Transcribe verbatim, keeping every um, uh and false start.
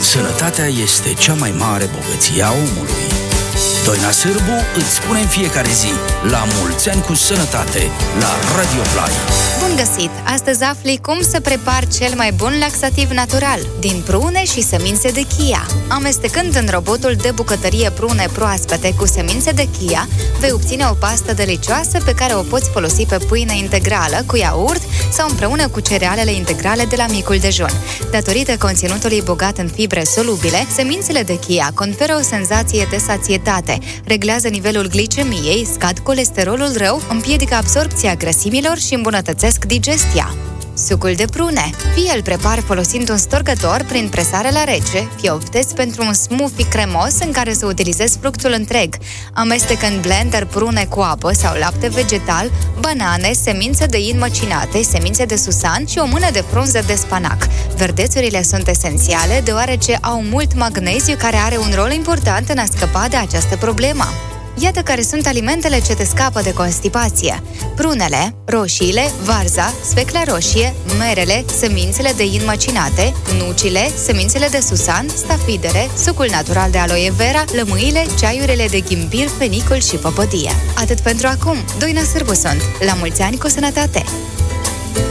Sănătatea este cea mai mare bogăție a omului. Doina Sârbu îți spune în fiecare zi: la mulți ani cu sănătate, la Radio Play. Bun găsit! Astăzi afli cum să prepari cel mai bun laxativ natural din prune și semințe de chia. Amestecând în robotul de bucătărie prune proaspete cu semințe de chia, vei obține o pastă delicioasă pe care o poți folosi pe pâine integrală, cu iaurt sau împreună cu cerealele integrale de la micul dejun. Datorită conținutului bogat în fibre solubile, semințele de chia conferă o senzație de sațietate, reglează nivelul glicemiei, scad colesterolul rău, împiedică absorbția grăsimilor și îmbunătățesc digestia. Sucul de prune. Fie îl prepari folosind un storcător prin presare la rece, fie optezi pentru un smoothie cremos în care să utilizezi fructul întreg. Amestecă în blender prune cu apă sau lapte vegetal, banane, semințe de in măcinate, semințe de susan și o mână de frunze de spanac. Verdețurile sunt esențiale deoarece au mult magneziu, care are un rol important în a scăpa de această problemă. Iată care sunt alimentele ce te scapă de constipație: prunele, roșiile, varza, sfecla roșie, merele, semințele de in măcinate, nucile, semințele de susan, stafidere, sucul natural de aloe vera, lămâile, ceaiurile de ghimbir, fenicul și păpădie. Atât pentru acum. Doina Sârbu sunt. La mulți ani cu sănătate!